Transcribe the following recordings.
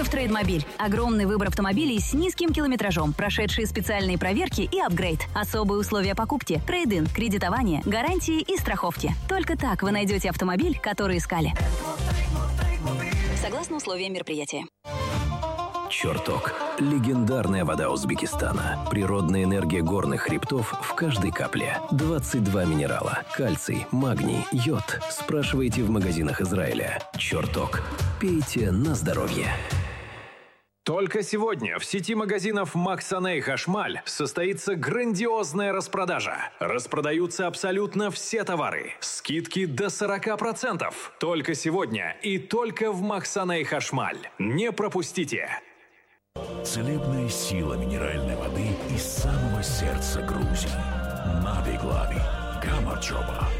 в Трейдмобиль. Огромный выбор автомобилей с низким километражом, прошедшие специальные проверки и апгрейд. Особые условия покупки, трейд-ин, кредитование, гарантии и страховки. Только так вы найдете автомобиль, который искали. Согласно условиям мероприятия. Чертог. Легендарная вода Узбекистана. Природная энергия горных хребтов в каждой капле. 22 минерала. Кальций, магний, йод. Спрашивайте в магазинах Израиля. Чертог. Пейте на здоровье. Только сегодня в сети магазинов Максаней Хашмаль состоится грандиозная распродажа. Распродаются абсолютно все товары. Скидки до 40%. Только сегодня и только в Максаней Хашмаль. Не пропустите! Целебная сила минеральной воды из самого сердца Грузии. Нави-Глави. Камарчоба.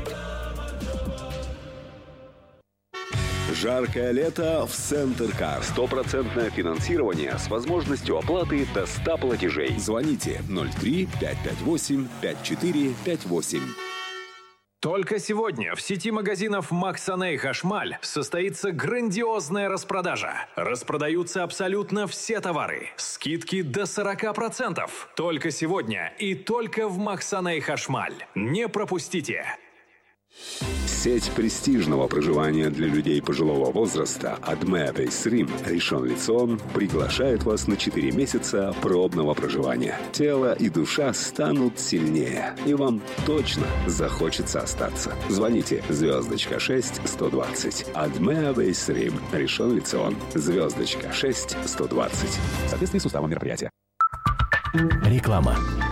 Жаркое лето в Центр-Кар. 100% финансирование с возможностью оплаты до 100 платежей. Звоните 03-558-5458. Только сегодня в сети магазинов Максаней Хашмаль состоится грандиозная распродажа. Распродаются абсолютно все товары. Скидки до 40%. Только сегодня и только в Максаней Хашмаль. Не пропустите! Сеть престижного проживания для людей пожилого возраста Адме Бейсрим Ришон Лецион приглашает вас на 4 месяца пробного проживания. Тело и душа станут сильнее, и вам точно захочется остаться. Звоните звездочка 6120. Адме Бейсрим Ришон Лецион. Звездочка 6120. В соответствии с уставом мероприятия. Реклама.